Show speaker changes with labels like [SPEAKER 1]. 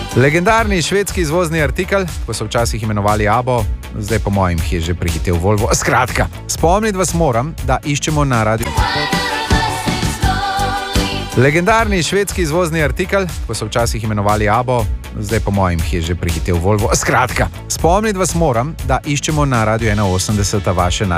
[SPEAKER 1] Legendarni švedski izvozni artikel, ko so včasih imenovali Abo, zdaj po mojem je že prehitel Volvo. Skratka, spomniti vas moram, da iščemo na radiju. Legendarni švedski izvozni artikel, ko so včasih imenovali Abo, zdaj po mojem je že prehitel Volvo. Skratka, spomniti vas moram, da iščemo na radiju 81 vaše